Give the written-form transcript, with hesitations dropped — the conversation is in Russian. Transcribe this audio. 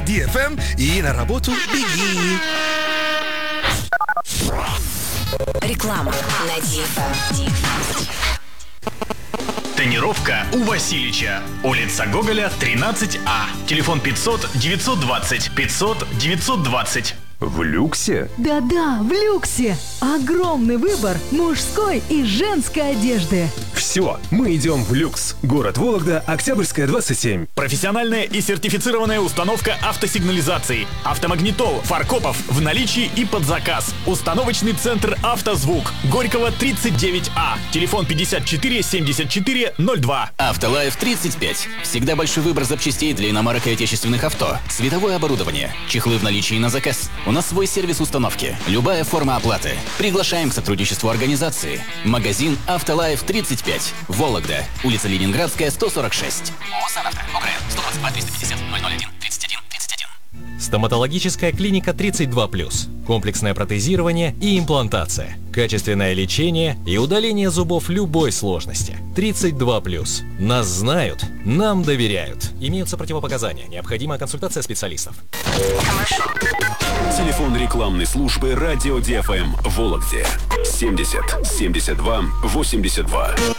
DFM и на работу беги. Реклама на DFM. Тонировка у Васильича. Улица Гоголя, 13А. Телефон 500 920 500 920. В люксе? Да-да, в люксе. Огромный выбор мужской и женской одежды. Все, мы идем в люкс. Город Вологда, Октябрьская, 27. Профессиональная и сертифицированная установка автосигнализации. Автомагнитол, фаркопов в наличии и под заказ. Установочный центр «Автозвук». Горького, 39А. Телефон 54 74 02. Автолайф 35. Всегда большой выбор запчастей для иномарок и отечественных авто. Световое оборудование. Чехлы в наличии на заказ. У нас свой сервис установки. Любая форма оплаты. Приглашаем к сотрудничеству организации. Магазин «Автолайф 35». Вологда. Улица Ленинградская, 146. ОСАНАВТО. ОГРН. 122 350 001 31 31. Стоматологическая клиника 32+. Комплексное протезирование и имплантация. Качественное лечение и удаление зубов любой сложности. 32+. Нас знают, нам доверяют. Имеются противопоказания. Необходимая консультация специалистов. Телефон рекламной службы «Радио DFM» в Вологде. 70 72 82.